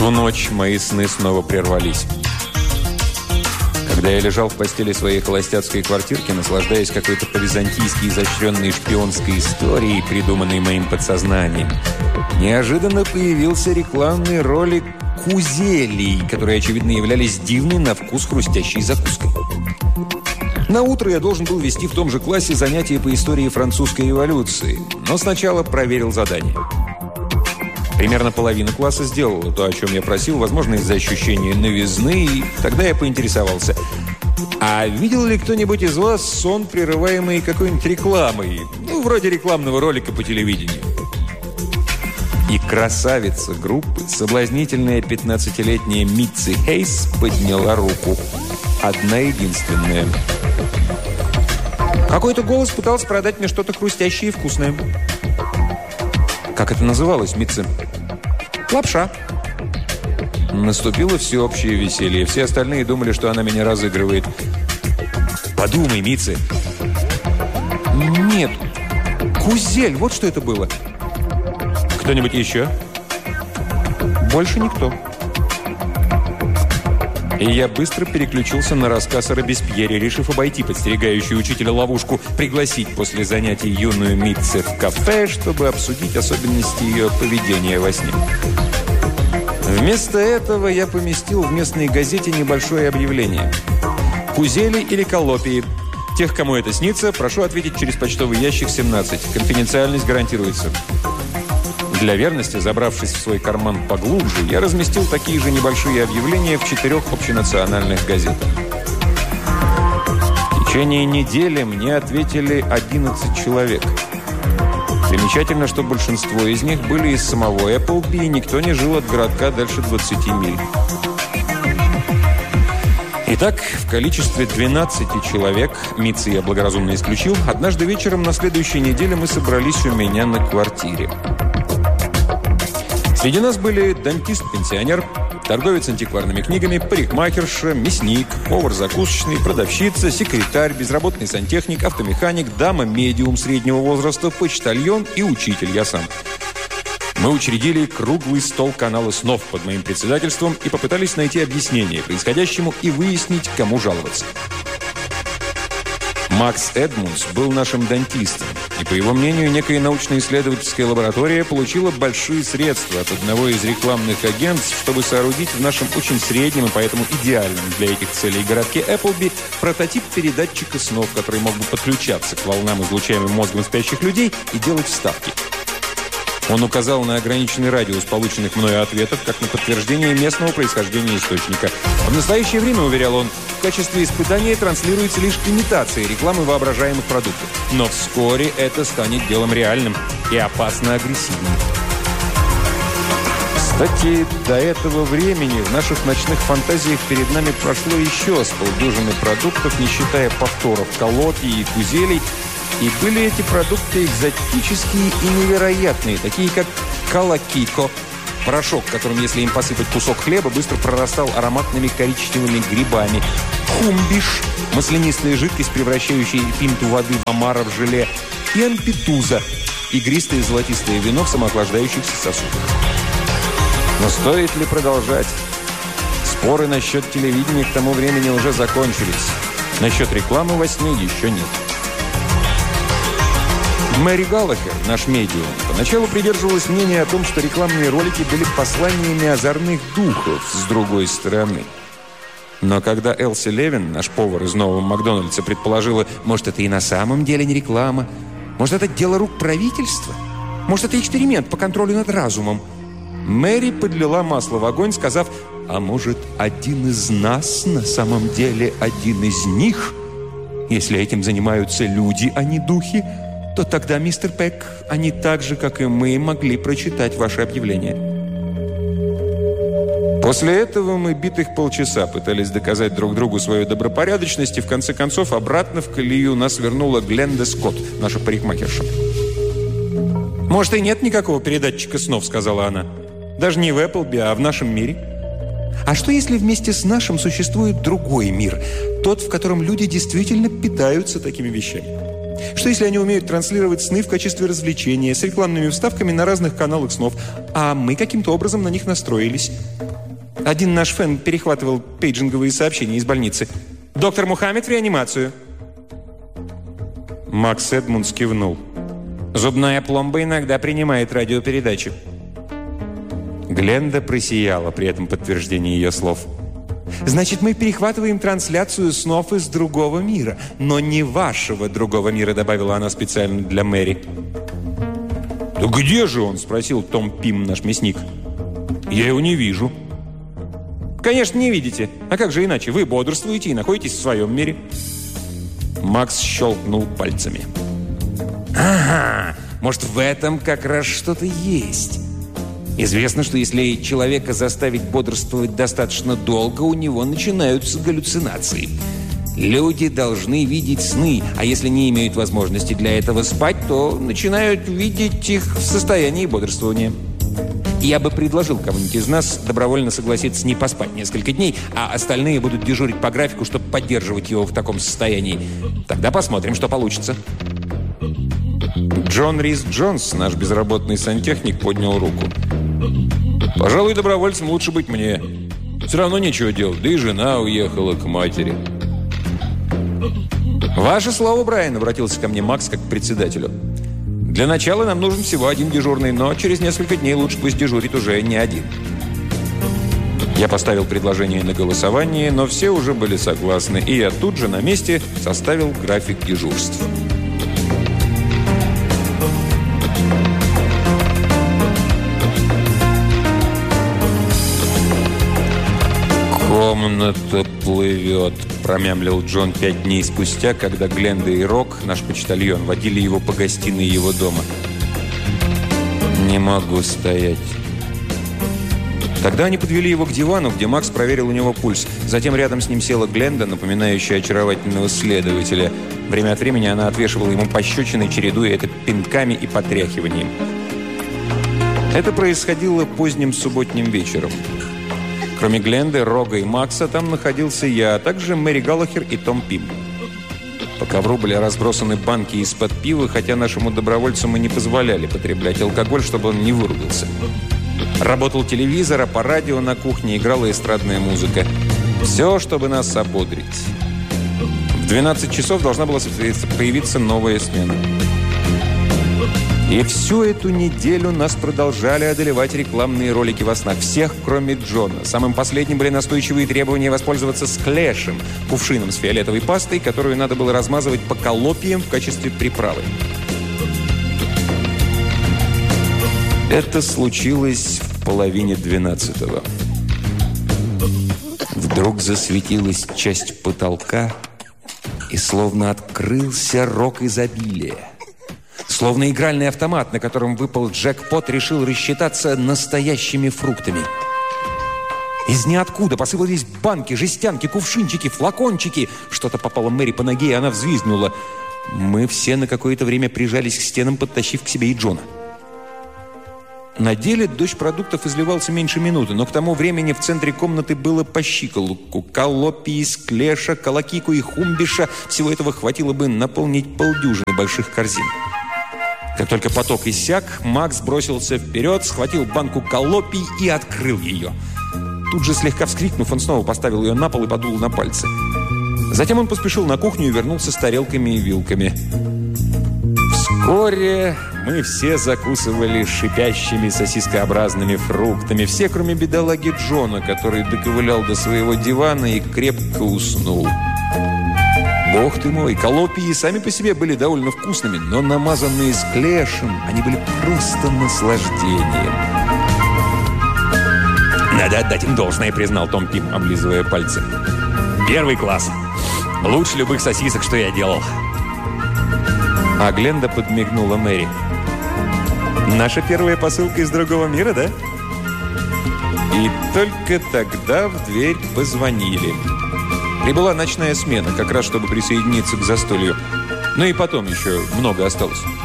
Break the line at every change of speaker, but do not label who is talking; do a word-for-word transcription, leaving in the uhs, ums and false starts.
В ночь мои сны снова прервались. Когда я лежал в постели своей холостяцкой квартирки, наслаждаясь какой-то по-византийски изощренной шпионской историей, придуманной моим подсознанием, неожиданно появился рекламный ролик кузелей, которые, очевидно, являлись дивной на вкус хрустящей закуской. На утро я должен был вести в том же классе занятия по истории французской революции, но сначала проверил задание. Примерно половина класса сделала то, о чем я просил, возможно, из-за ощущения новизны, и тогда я поинтересовался. А видел ли кто-нибудь из вас сон, прерываемый какой-нибудь рекламой? Ну, вроде рекламного ролика по телевидению. И красавица группы, соблазнительная пятнадцатилетняя Митси Хейс, подняла руку. Одна единственная. Какой-то голос пытался продать мне что-то хрустящее и вкусное. Как это называлось, Митси? Лапша. Наступило всеобщее веселье. Все остальные думали, что она меня разыгрывает. Подумай, Митси. Нет. Кузель. Вот что это было. Кто-нибудь еще? Больше никто. И я быстро переключился на рассказ о Робеспьере, решив обойти подстерегающую учителя ловушку, пригласить после занятий юную Митси в кафе, чтобы обсудить особенности ее поведения во сне. Вместо этого я поместил в местной газете небольшое объявление. «Кузели или коллопии? Тех, кому это снится, прошу ответить через почтовый ящик семнадцать. Конфиденциальность гарантируется». Для верности, забравшись в свой карман поглубже, я разместил такие же небольшие объявления в четырех общенациональных газетах. В течение недели мне ответили одиннадцать человек. Примечательно, что большинство из них были из самого Эпплби, и никто не жил от городка дальше двадцати миль. Итак, в количестве двенадцати человек, Митси я благоразумно исключил, однажды вечером на следующей неделе мы собрались у меня на квартире. Среди нас были дантист-пенсионер, торговец антикварными книгами, парикмахерша, мясник, повар закусочный, продавщица, секретарь, безработный сантехник, автомеханик, дама-медиум среднего возраста, почтальон и учитель, я сам. Мы учредили круглый стол канала снов под моим председательством и попытались найти объяснение происходящему и выяснить, кому жаловаться. Макс Эдмундс был нашим дантистом, и, по его мнению, некая научно-исследовательская лаборатория получила большие средства от одного из рекламных агентств, чтобы соорудить в нашем очень среднем и поэтому идеальном для этих целей городке Эпплби прототип передатчика снов, который мог бы подключаться к волнам, излучаемым мозгом спящих людей, и делать вставки. Он указал на ограниченный радиус полученных мною ответов, как на подтверждение местного происхождения источника. В настоящее время, уверял он, в качестве испытания транслируется лишь имитация рекламы воображаемых продуктов. Но вскоре это станет делом реальным и опасно агрессивным. Кстати, до этого времени в наших ночных фантазиях перед нами прошло еще с полдюжины продуктов, не считая повторов коллопий и кузелей. И были эти продукты экзотические и невероятные, такие как калакико, порошок, которым, если им посыпать кусок хлеба, быстро прорастал ароматными коричневыми грибами, хумбиш, маслянистая жидкость, превращающая пинту воды в омара в желе, и ампитуза, игристое золотистое вино в самоохлаждающихся сосудах. Но стоит ли продолжать? Споры насчет телевидения к тому времени уже закончились. Насчет рекламы во сне еще нет. Мэри Галлахер, наш медиум, поначалу придерживалась мнения о том, что рекламные ролики были посланиями озорных духов с другой стороны. Но когда Элси Левин, наш повар из нового Макдональдса, предположила, может, это и на самом деле не реклама, может, это дело рук правительства, может, это эксперимент по контролю над разумом, Мэри подлила масло в огонь, сказав, а может, один из нас на самом деле один из них? Если этим занимаются люди, а не духи, то тогда, мистер Пек, они так же, как и мы, могли прочитать ваше объявление. После этого мы битых полчаса пытались доказать друг другу свою добропорядочность, и в конце концов обратно в колею нас вернула Гленда Скотт, наша парикмахерша. «Может, и нет никакого передатчика снов», — сказала она. «Даже не в Эпплби, а в нашем мире». «А что, если вместе с нашим существует другой мир, тот, в котором люди действительно питаются такими вещами? Что, если они умеют транслировать сны в качестве развлечения с рекламными вставками на разных каналах снов, а мы каким-то образом на них настроились?
Один наш фэн перехватывал пейджинговые сообщения из больницы. «Доктор Мухаммед в реанимацию».
Макс Эдмундс кивнул.
«Зубная пломба иногда принимает радиопередачи».
Гленда просияла при этом подтверждении ее слов.
«Значит, мы перехватываем трансляцию снов из другого мира, но не вашего другого мира», добавила она специально для Мэри.
«Да где же он?» – спросил Том Пим, наш мясник. «Я его не вижу».
«Конечно, не видите. А как же иначе? Вы бодрствуете и находитесь в своем мире».
Макс щелкнул пальцами.
«Ага, может, в этом как раз что-то есть. Известно, что если человека заставить бодрствовать достаточно долго, у него начинаются галлюцинации. Люди должны видеть сны, а если не имеют возможности для этого спать, то начинают видеть их в состоянии бодрствования. Я бы предложил кому-нибудь из нас добровольно согласиться не поспать несколько дней, а остальные будут дежурить по графику, чтобы поддерживать его в таком состоянии. Тогда посмотрим, что получится».
Джон Рис Джонс, наш безработный сантехник, поднял руку. «Пожалуй, добровольцем лучше быть мне. Все равно нечего делать, да и жена уехала к матери».
«Ваше слово, Брайан», — обратился ко мне Макс как к председателю. «Для начала нам нужен всего один дежурный, но через несколько дней лучше пусть дежурит уже не один».
Я поставил предложение на голосование, но все уже были согласны, и я тут же на месте составил график дежурств. «Комната плывет», – промямлил Джон пять дней спустя, когда Гленда и Рок, наш почтальон, водили его по гостиной его дома. «Не могу стоять».
Тогда они подвели его к дивану, где Макс проверил у него пульс. Затем рядом с ним села Гленда, напоминающая очаровательного следователя. Время от времени она отвешивала ему пощечины, чередуя это пинками и потряхиванием. Это происходило поздним субботним вечером. Кроме Гленды, Рога и Макса, там находился я, а также Мэри Галлахер и Том Пим. По ковру были разбросаны банки из-под пива, хотя нашему добровольцу мы не позволяли потреблять алкоголь, чтобы он не вырубился. Работал телевизор, а по радио на кухне играла эстрадная музыка. Все, чтобы нас ободрить. В двенадцать часов должна была появиться новая смена. И всю эту неделю нас продолжали одолевать рекламные ролики во снах. Всех, кроме Джона. Самым последним были настойчивые требования воспользоваться склешем, кувшином с фиолетовой пастой, которую надо было размазывать по коллопиям в качестве приправы. Это случилось в половине двенадцатого. Вдруг засветилась часть потолка, и словно открылся рог изобилия. Словно игральный автомат, на котором выпал джекпот, решил рассчитаться настоящими фруктами. Из ниоткуда посыпались банки, жестянки, кувшинчики, флакончики. Что-то попало Мэри по ноге, и она взвизгнула. Мы все на какое-то время прижались к стенам, подтащив к себе и Джона. На деле дождь продуктов изливался меньше минуты, но к тому времени в центре комнаты было по щиколотку. Коллопии, склеша, колокику и хумбиша. Всего этого хватило бы наполнить полдюжины больших корзин. Как только поток иссяк, Макс бросился вперед, схватил банку коллопий и открыл ее. Тут же, слегка вскрикнув, он снова поставил ее на пол и подул на пальцы. Затем он поспешил на кухню и вернулся с тарелками и вилками. Вскоре мы все закусывали шипящими сосискообразными фруктами. Все, кроме бедолаги Джона, который доковылял до своего дивана и крепко уснул. Бог ты мой, коллопии сами по себе были довольно вкусными, но намазанные склешем, они были просто наслаждением. «Надо отдать им должное», — признал Том Пим, облизывая пальцы. «Первый класс. Лучше любых сосисок, что я делал». А Гленда подмигнула Мэри. «Наша первая посылка из другого мира, да?» И только тогда в дверь позвонили. Прибыла ночная смена, как раз чтобы присоединиться к застолью. Ну и потом еще много осталось.